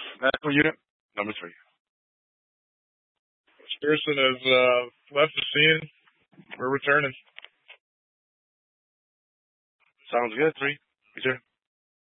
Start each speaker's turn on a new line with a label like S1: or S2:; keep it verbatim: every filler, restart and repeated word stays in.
S1: Medical unit number three.
S2: This person has uh, left the scene. We're returning.
S1: Sounds good. Three. Return.